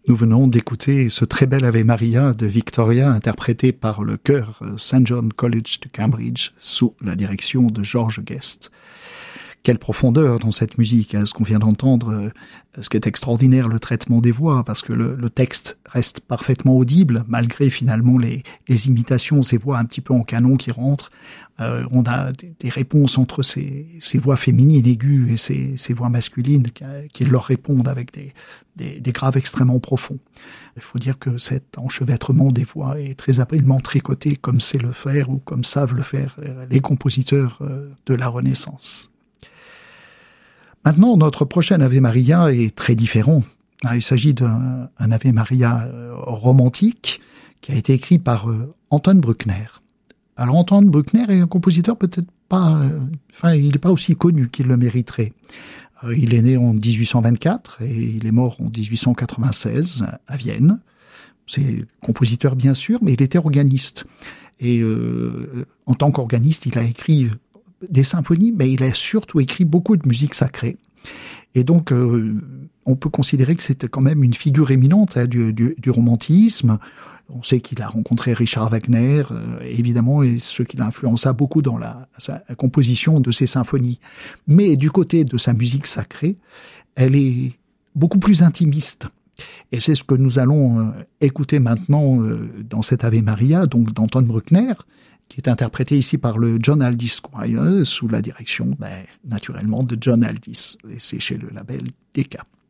Nous venons d'écouter ce très bel Ave Maria de Victoria, interprété par le chœur St. John College de Cambridge, sous la direction de George Guest. Quelle profondeur dans cette musique, ce qu'on vient d'entendre, ce qui est extraordinaire, le traitement des voix, parce que le texte reste parfaitement audible, malgré finalement les imitations, ces voix un petit peu en canon qui rentrent. On a des réponses entre ces voix féminines aiguës et ces voix masculines qui leur répondent avec des graves extrêmement profonds. Il faut dire que cet enchevêtrement des voix est très habilement tricoté, comme sait le faire ou comme savent le faire les compositeurs de la Renaissance. Maintenant, notre prochain Ave Maria est très différent. Il s'agit d'un Ave Maria romantique qui a été écrit par Anton Bruckner. Alors Anton Bruckner est un compositeur peut-être pas, il n'est pas aussi connu qu'il le mériterait. Il est né en 1824 et il est mort en 1896 à Vienne. C'est compositeur bien sûr, mais il était organiste. Et en tant qu'organiste, il a écrit des symphonies, mais il a surtout écrit beaucoup de musique sacrée. Et donc, on peut considérer que c'était quand même une figure éminente du romantisme. On sait qu'il a rencontré Richard Wagner, évidemment, et ce qui l'influença beaucoup dans sa composition de ses symphonies. Mais du côté de sa musique sacrée, elle est beaucoup plus intimiste. Et c'est ce que nous allons écouter maintenant dans cet Ave Maria, donc d'Anton Bruckner, qui est interprété ici par le John Aldis Choir, sous la direction, naturellement, de John Aldis. Et c'est chez le label Decca.